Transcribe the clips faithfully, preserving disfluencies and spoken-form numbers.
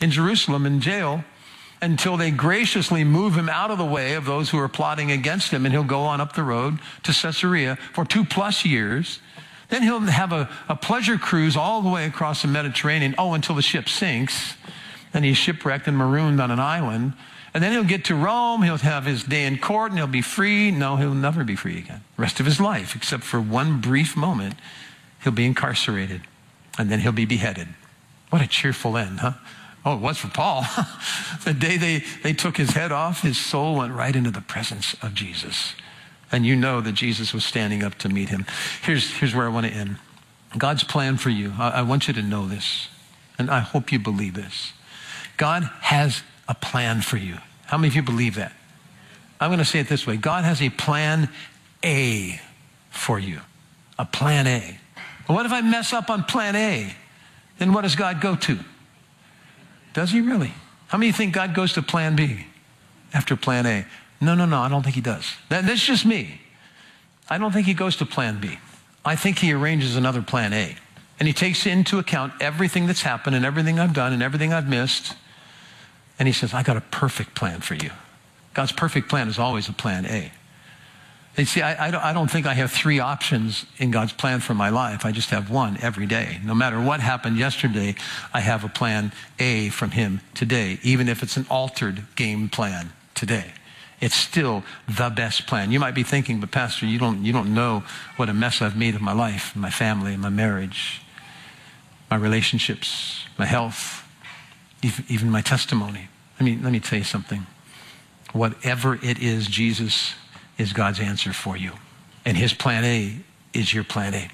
in Jerusalem in jail until they graciously move him out of the way of those who are plotting against him, and he'll go on up the road to Caesarea for two plus years. Then he'll have a, a pleasure cruise all the way across the Mediterranean, oh, until the ship sinks, and he's shipwrecked and marooned on an island. And then he'll get to Rome, he'll have his day in court, and he'll be free. No, he'll never be free again. The rest of his life, except for one brief moment, he'll be incarcerated, and then he'll be beheaded. What a cheerful end, huh? Oh, it was for Paul. The day they, they took his head off, his soul went right into the presence of Jesus. And you know that Jesus was standing up to meet him. Here's, here's where I want to end. God's plan for you, I, I want you to know this, and I hope you believe this. God has a plan for you. How many of you believe that? I'm going to say it this way. God has a plan A for you. A plan A. Well, what if I mess up on plan A? Then what does God go to? Does he really? How many think God goes to plan B after plan A? No, no, no, I don't think he does. That, that's just me. I don't think he goes to plan B. I think he arranges another plan A. And he takes into account everything that's happened and everything I've done and everything I've missed. And he says, I got a perfect plan for you. God's perfect plan is always a plan A. And see, I, I, don't, I don't think I have three options in God's plan for my life. I just have one every day. No matter what happened yesterday, I have a plan A from him today, even if it's an altered game plan today. It's still the best plan. You might be thinking, but Pastor, you don't, you don't know what a mess I've made of my life, my family, my marriage, my relationships, my health, even my testimony. Let me, let me tell you something. Whatever it is, Jesus is God's answer for you. And his plan A is your plan A.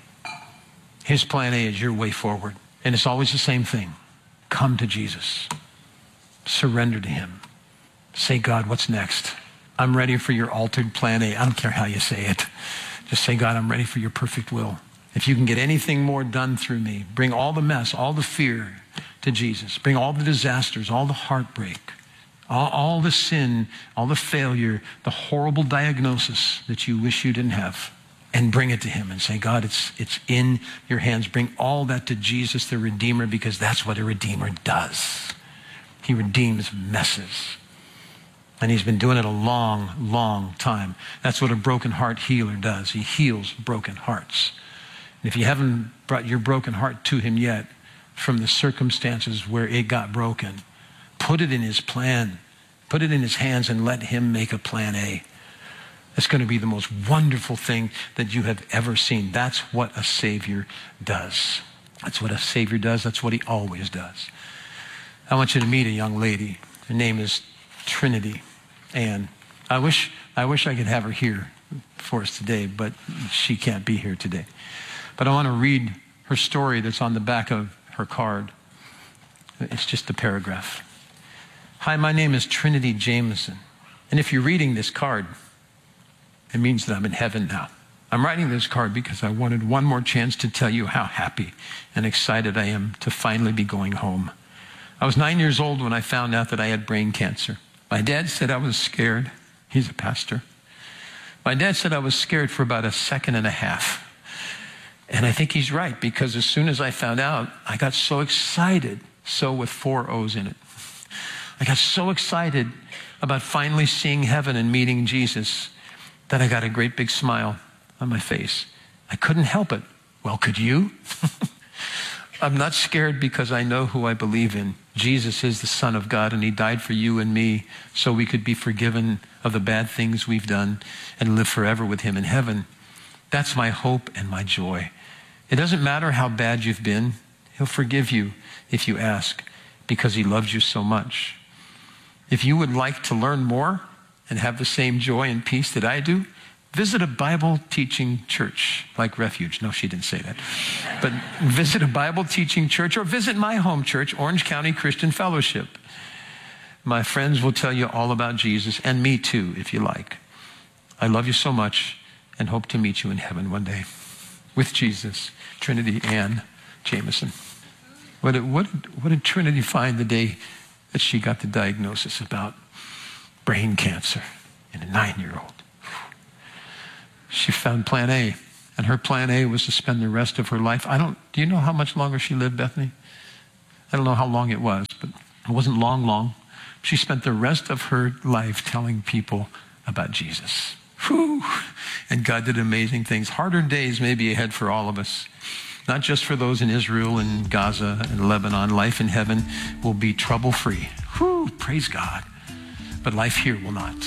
His plan A is your way forward. And it's always the same thing. Come to Jesus. Surrender to him. Say, God, what's next? I'm ready for your altered plan A. I don't care how you say it. Just say, God, I'm ready for your perfect will. If you can get anything more done through me, bring all the mess, all the fear to Jesus. Bring all the disasters, all the heartbreak, all, all the sin, all the failure, the horrible diagnosis that you wish you didn't have, and bring it to him and say, God, it's, it's in your hands. Bring all that to Jesus, the Redeemer, because that's what a Redeemer does. He redeems messes. And he's been doing it a long, long time. That's what a broken heart healer does. He heals broken hearts. And if you haven't brought your broken heart to him yet, from the circumstances where it got broken, put it in his plan. Put it in his hands and let him make a plan A. It's going to be the most wonderful thing that you have ever seen. That's what a Savior does. That's what a Savior does. That's what he always does. I want you to meet a young lady. Her name is Trinity Ann. I wish, I wish I could have her here for us today, but she can't be here today. But I want to read her story that's on the back of her card. It's just a paragraph. Hi, my name is Trinity Jameson. And if you're reading this card, it means that I'm in heaven now. I'm writing this card because I wanted one more chance to tell you how happy and excited I am to finally be going home. I was nine years old when I found out that I had brain cancer. My dad said I was scared. He's a pastor. My dad said I was scared for about a second and a half. And I think he's right, because as soon as I found out, I got so excited, so with four O's in it. I got so excited about finally seeing heaven and meeting Jesus that I got a great big smile on my face. I couldn't help it. Well, could you? I'm not scared because I know who I believe in. Jesus is the Son of God, and he died for you and me so we could be forgiven of the bad things we've done and live forever with him in heaven. That's my hope and my joy. It doesn't matter how bad you've been. He'll forgive you if you ask, because he loves you so much. If you would like to learn more and have the same joy and peace that I do, visit a Bible teaching church like Refuge. No, she didn't say that. But visit a Bible teaching church, or visit my home church, Orange County Christian Fellowship. My friends will tell you all about Jesus, and me too, if you like. I love you so much and hope to meet you in heaven one day with Jesus. Trinity Ann Jameson. What did, what, did, what did Trinity find the day that she got the diagnosis about brain cancer in a nine-year-old? She found plan A, and her plan A was to spend the rest of her life. I don't, do you know how much longer she lived, Bethany? I don't know how long it was, but It wasn't long, long. She spent the rest of her life telling people about Jesus. Whew. And God did amazing things. Harder days may be ahead for all of us. Not just for those in Israel and Gaza and Lebanon. Life in heaven will be trouble-free. Whew, praise God. But life here will not.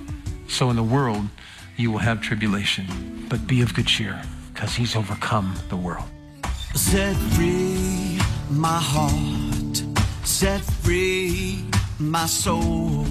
So in the world, you will have tribulation. But be of good cheer, because he's overcome the world. Set free my heart. Set free my soul.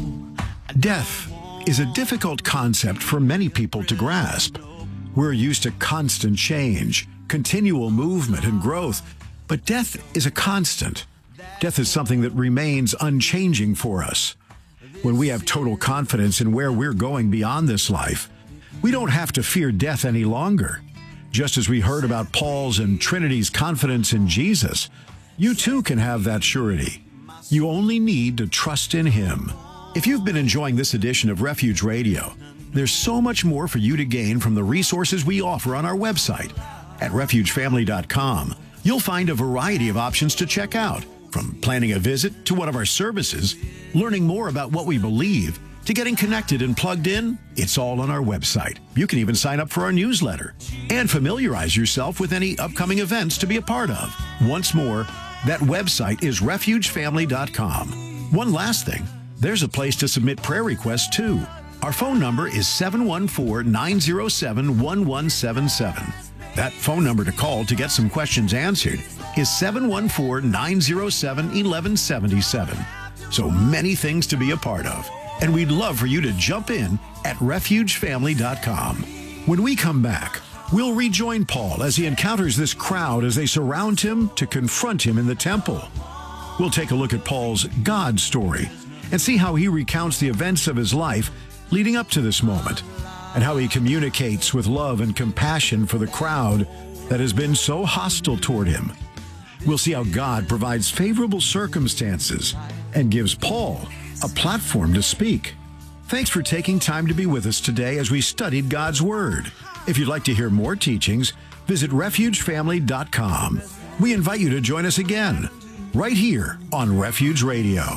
Death is a difficult concept for many people to grasp. We're used to constant change, continual movement and growth, but death is a constant. Death is something that remains unchanging for us. When we have total confidence in where we're going beyond this life, we don't have to fear death any longer. Just as we heard about Paul's and Trinity's confidence in Jesus, you too can have that surety. You only need to trust in him. If you've been enjoying this edition of Refuge Radio, there's so much more for you to gain from the resources we offer on our website. At refuge family dot com, you'll find a variety of options to check out, from planning a visit to one of our services, learning more about what we believe, to getting connected and plugged in. It's all on our website. You can even sign up for our newsletter and familiarize yourself with any upcoming events to be a part of. Once more, that website is refuge family dot com. One last thing, there's a place to submit prayer requests too. Our phone number is seven one four, nine zero seven, one one seven seven. That phone number to call to get some questions answered is seven one four, nine zero seven, one one seven seven. So many things to be a part of, and we'd love for you to jump in at refuge family dot com. When we come back, we'll rejoin Paul as he encounters this crowd as they surround him to confront him in the temple. We'll take a look at Paul's God story and see how he recounts the events of his life leading up to this moment, and how he communicates with love and compassion for the crowd that has been so hostile toward him. We'll see how God provides favorable circumstances and gives Paul a platform to speak. Thanks for taking time to be with us today as we studied God's Word. If you'd like to hear more teachings, visit refuge family dot com. We invite you to join us again, right here on Refuge Radio.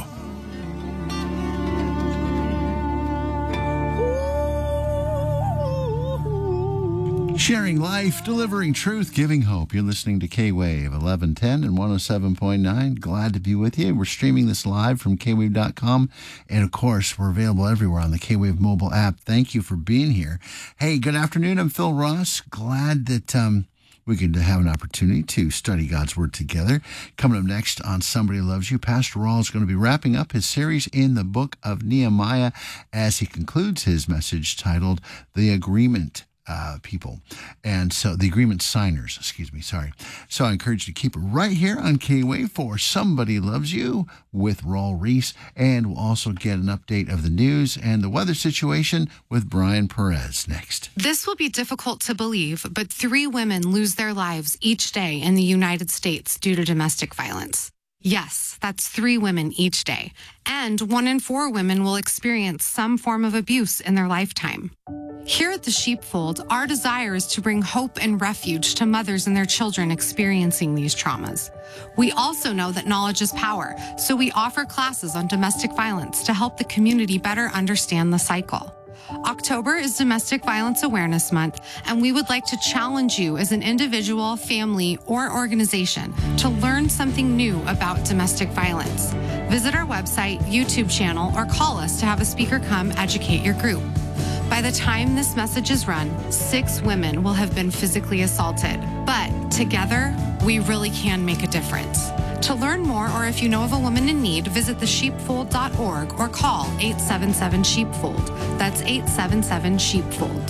Sharing life, delivering truth, giving hope. You're listening to K-Wave eleven ten and one oh seven point nine. Glad to be with you. We're streaming this live from K wave dot com. And, of course, we're available everywhere on the K-Wave mobile app. Thank you for being here. Hey, good afternoon. I'm Phil Ross. Glad that um, we could have an opportunity to study God's Word together. Coming up next on Somebody Loves You, Pastor Raul is going to be wrapping up his series in the book of Nehemiah as he concludes his message titled The Agreement Uh, people. And so the agreement signers, excuse me, sorry. So I encourage you to keep it right here on K-Wave for Somebody Loves You with Raul Reese. And we'll also get an update of the news and the weather situation with Brian Perez next. This will be difficult to believe, but three women lose their lives each day in the United States due to domestic violence. Yes, that's three women each day. And one in four women will experience some form of abuse in their lifetime. Here at the Sheepfold, our desire is to bring hope and refuge to mothers and their children experiencing these traumas. We also know that knowledge is power, so we offer classes on domestic violence to help the community better understand the cycle. October is Domestic Violence Awareness Month, and we would like to challenge you as an individual, family, or organization to learn something new about domestic violence. Visit our website, YouTube channel, or call us to have a speaker come educate your group. By the time this message is run, six women will have been physically assaulted. But together, we really can make a difference. To learn more, or if you know of a woman in need, visit the sheepfold dot org or call eight seven seven sheepfold. That's eight seven seven sheepfold.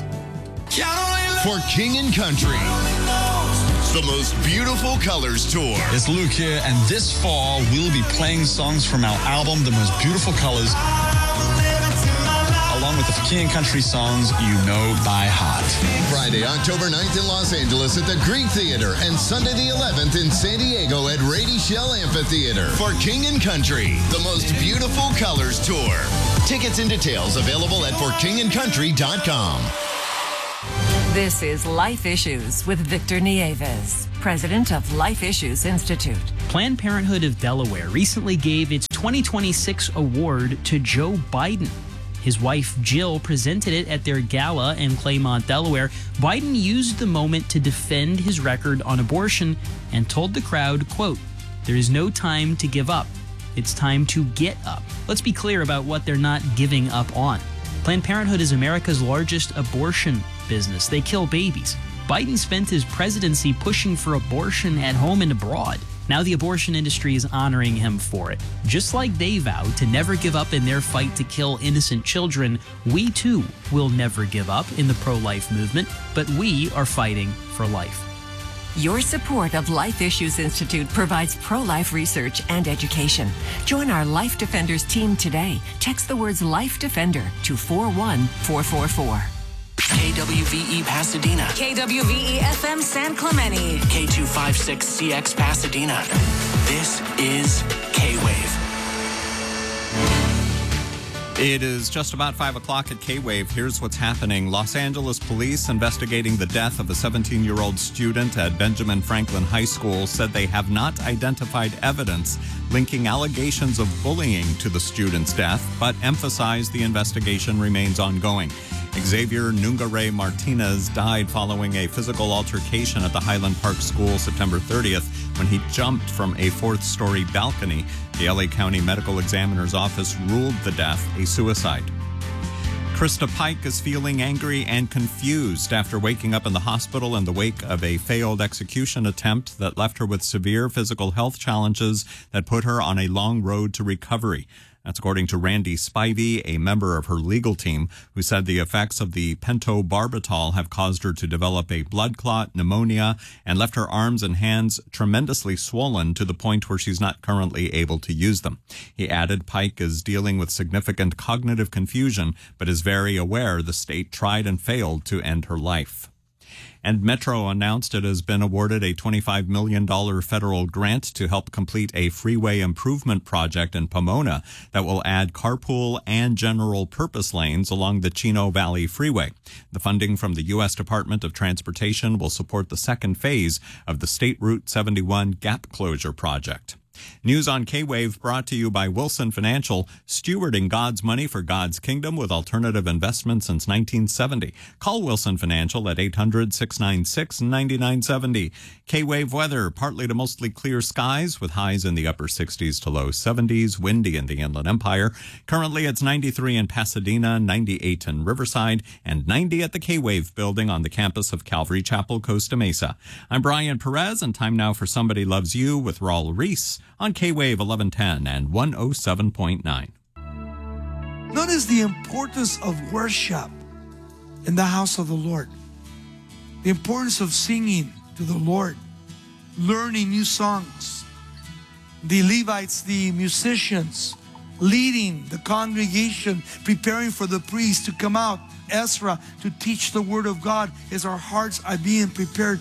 For King and Country, the most beautiful colors tour. It's Luke here, and this fall we'll be playing songs from our album, The Most Beautiful Colors, along with the King and Country songs you know by heart. Friday, October ninth in Los Angeles at the Greek Theater, and Sunday the eleventh in San Diego at Rady Shell Amphitheater. For King and Country, the Most Beautiful Colors tour. Tickets and details available at for king and country dot com. This is Life Issues with Victor Nieves, president of Life Issues Institute. Planned Parenthood of Delaware recently gave its twenty twenty-six award to Joe Biden. His wife, Jill, presented it at their gala in Claymont, Delaware. Biden used the moment to defend his record on abortion and told the crowd, quote, "There is no time to give up. It's time to get up." Let's be clear about what they're not giving up on. Planned Parenthood is America's largest abortion business. They kill babies. Biden spent his presidency pushing for abortion at home and abroad. Now the abortion industry is honoring him for it. Just like they vowed to never give up in their fight to kill innocent children, we too will never give up in the pro-life movement, but we are fighting for life. Your support of Life Issues Institute provides pro-life research and education. Join our Life Defenders team today. Text the words Life Defender to four one four four four. K W V E Pasadena. K W V E F M San Clemente. K two fifty-six C X Pasadena. This is K-Wave. It is just about five o'clock at K-Wave. Here's what's happening. Los Angeles police investigating the death of a seventeen-year-old student at Benjamin Franklin High School said they have not identified evidence linking allegations of bullying to the student's death, but emphasized the investigation remains ongoing. Xavier Nungare Martinez died following a physical altercation at the Highland Park School September thirtieth when he jumped from a fourth-story balcony. The L A County Medical Examiner's Office ruled the death a suicide. Krista Pike is feeling angry and confused after waking up in the hospital in the wake of a failed execution attempt that left her with severe physical health challenges that put her on a long road to recovery. That's according to Randy Spivey, a member of her legal team, who said the effects of the pentobarbital have caused her to develop a blood clot, pneumonia, and left her arms and hands tremendously swollen to the point where she's not currently able to use them. He added Pike is dealing with significant cognitive confusion, but is very aware the state tried and failed to end her life. And Metro announced it has been awarded a twenty-five million dollars federal grant to help complete a freeway improvement project in Pomona that will add carpool and general purpose lanes along the Chino Valley Freeway. The funding from the U S Department of Transportation will support the second phase of the State Route seventy-one gap closure project. News on K-Wave brought to you by Wilson Financial, stewarding God's money for God's kingdom with alternative investments since nineteen seventy. Call Wilson Financial at eight hundred, six nine six, nine nine seven zero. K-Wave weather, partly to mostly clear skies with highs in the upper sixties to low seventies, windy in the Inland Empire. Currently it's ninety-three in Pasadena, ninety-eight in Riverside, and ninety at the K-Wave building on the campus of Calvary Chapel, Costa Mesa. I'm Brian Perez, and time now for Somebody Loves You with Raul Reese on K-Wave eleven ten and one oh seven point nine. Notice the importance of worship in the house of the Lord. The importance of singing to the Lord, learning new songs. The Levites, the musicians, leading the congregation, preparing for the priest to come out. Ezra to teach the word of God as our hearts are being prepared